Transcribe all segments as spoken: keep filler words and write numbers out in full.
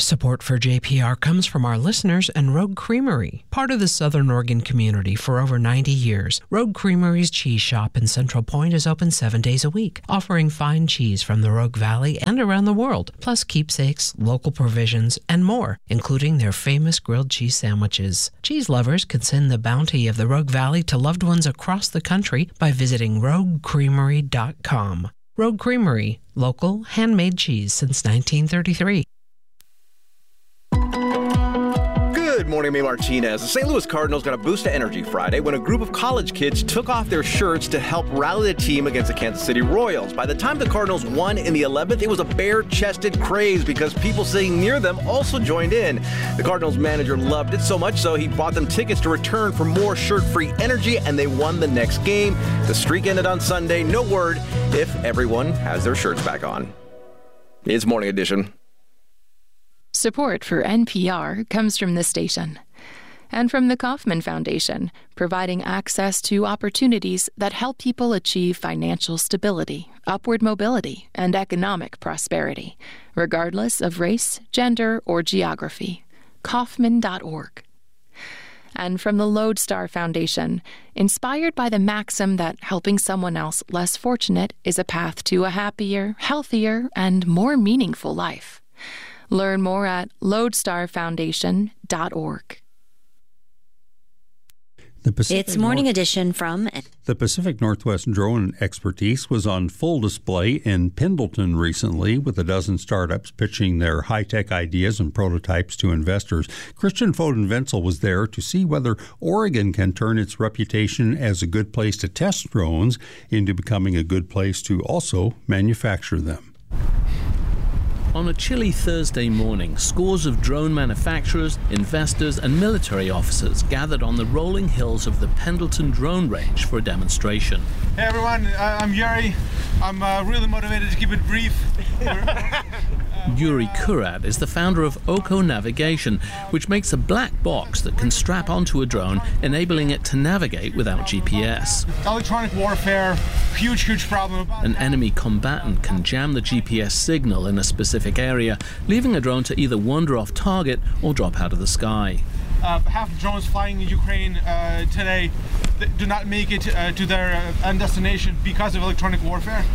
Support for J P R comes from our listeners and Rogue Creamery. Part of the Southern Oregon community for over ninety years, Rogue Creamery's cheese shop in Central Point is open seven days a week, offering fine cheese from the Rogue Valley and around the world, plus keepsakes, local provisions, and more, including their famous grilled cheese sandwiches. Cheese lovers can send the bounty of the Rogue Valley to loved ones across the country by visiting rogue creamery dot com. Rogue Creamery, local, handmade cheese since nineteen thirty-three. Good morning, I'm A. Martinez. The Saint Louis Cardinals got a boost of energy Friday when a group of college kids took off their shirts to help rally the team against the Kansas City Royals. By the time the Cardinals won in the eleventh, it was a bare-chested craze because people sitting near them also joined in. The Cardinals manager loved it so much so he bought them tickets to return for more shirt-free energy, and they won the next game. The streak ended on Sunday. No word if everyone has their shirts back on. It's Morning Edition. Support for N P R comes from this station and from the Kauffman Foundation, providing access to opportunities that help people achieve financial stability, upward mobility, and economic prosperity, regardless of race, gender, or geography. Kauffman dot org. And from the Lodestar Foundation, inspired by the maxim that helping someone else less fortunate is a path to a happier, healthier, and more meaningful life. Learn more at lodestar foundation dot org. The Pacific It's Morning North- Edition from... The Pacific Northwest drone expertise was on full display in Pendleton recently, with a dozen startups pitching their high-tech ideas and prototypes to investors. Christian Foden-Wenzel was there to see whether Oregon can turn its reputation as a good place to test drones into becoming a good place to also manufacture them. On a chilly Thursday morning, scores of drone manufacturers, investors and military officers gathered on the rolling hills of the Pendleton Drone Range for a demonstration. Hey everyone, uh, I'm Yuri. I'm uh, really motivated to keep it brief. Yuri Kurat is the founder of Oko Navigation, which makes a black box that can strap onto a drone, enabling it to navigate without G P S. Electronic warfare, huge, huge problem. An enemy combatant can jam the G P S signal in a specific area, leaving a drone to either wander off target or drop out of the sky. Uh, half the drones flying in Ukraine uh, today do not make it uh, to their uh, end destination because of electronic warfare.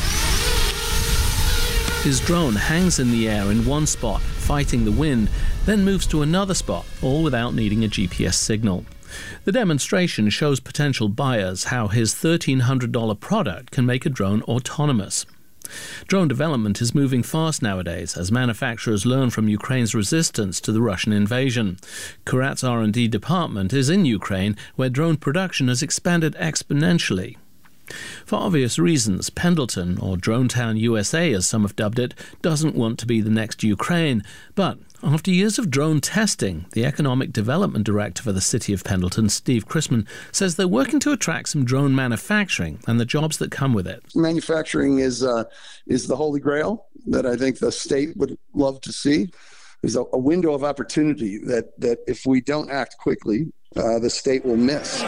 His drone hangs in the air in one spot, fighting the wind, then moves to another spot, all without needing a G P S signal. The demonstration shows potential buyers how his thirteen hundred dollars product can make a drone autonomous. Drone development is moving fast nowadays as manufacturers learn from Ukraine's resistance to the Russian invasion. Kurat's R and D department is in Ukraine, where drone production has expanded exponentially. For obvious reasons, Pendleton, or Dronetown, U S A as some have dubbed it, doesn't want to be the next Ukraine. But after years of drone testing, the Economic Development Director for the City of Pendleton, Steve Chrisman, says they're working to attract some drone manufacturing and the jobs that come with it. Manufacturing is uh, is the holy grail that I think the state would love to see. There's a, a window of opportunity that, that if we don't act quickly, uh, the state will miss.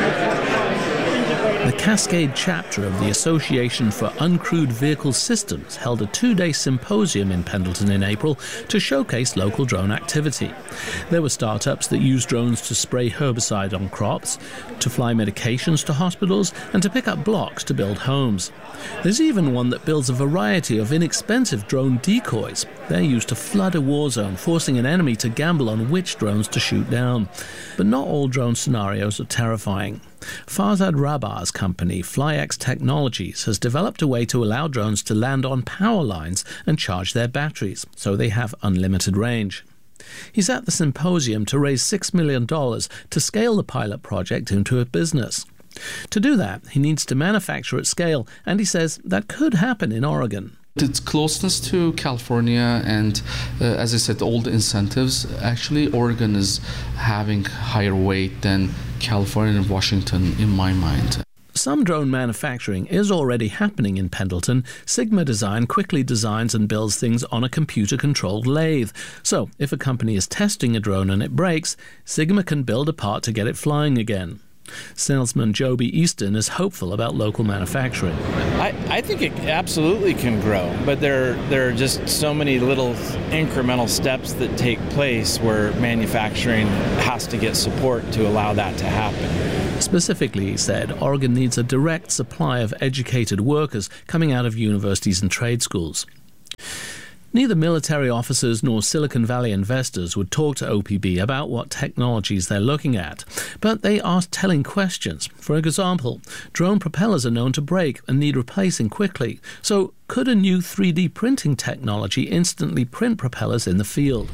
The Cascade chapter of the Association for Uncrewed Vehicle Systems held a two-day symposium in Pendleton in April to showcase local drone activity. There were startups that use drones to spray herbicide on crops, to fly medications to hospitals, and to pick up blocks to build homes. There's even one that builds a variety of inexpensive drone decoys. They're used to flood a war zone, forcing an enemy to gamble on which drones to shoot down. But not all drone scenarios are terrifying. Farzad Rabar's company, FlyX Technologies, has developed a way to allow drones to land on power lines and charge their batteries, so they have unlimited range. He's at the symposium to raise six million dollars to scale the pilot project into a business. To do that, he needs to manufacture at scale, and he says that could happen in Oregon. Its closeness to California and, uh, as I said, all the incentives, actually Oregon is having higher weight than California and Washington in my mind. Some drone manufacturing is already happening in Pendleton. Sigma Design quickly designs and builds things on a computer-controlled lathe. So, if a company is testing a drone and it breaks, Sigma can build a part to get it flying again. Salesman Joby Easton is hopeful about local manufacturing. I, I think it absolutely can grow, but there, there are just so many little incremental steps that take place where manufacturing has to get support to allow that to happen. Specifically, he said, Oregon needs a direct supply of educated workers coming out of universities and trade schools. Neither military officers nor Silicon Valley investors would talk to O P B about what technologies they're looking at, but they ask telling questions. For example, drone propellers are known to break and need replacing quickly, so could a new three D printing technology instantly print propellers in the field?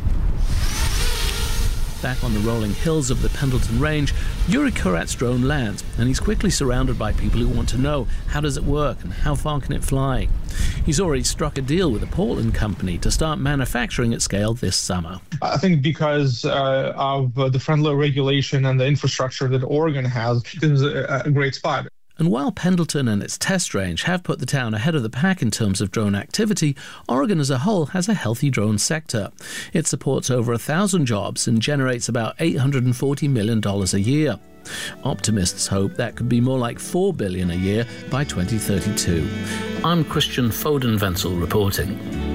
Back on the rolling hills of the Pendleton Range, Yuri Kurat's drone lands, and he's quickly surrounded by people who want to know how does it work and how far can it fly. He's already struck a deal with a Portland company to start manufacturing at scale this summer. I think because uh, of uh, the friendly regulation and the infrastructure that Oregon has, this is a, a great spot. And while Pendleton and its test range have put the town ahead of the pack in terms of drone activity, Oregon as a whole has a healthy drone sector. It supports over a thousand jobs and generates about eight hundred forty million dollars a year. Optimists hope that could be more like four billion dollars a year by twenty thirty-two. I'm Christian Foden-Wenzel reporting.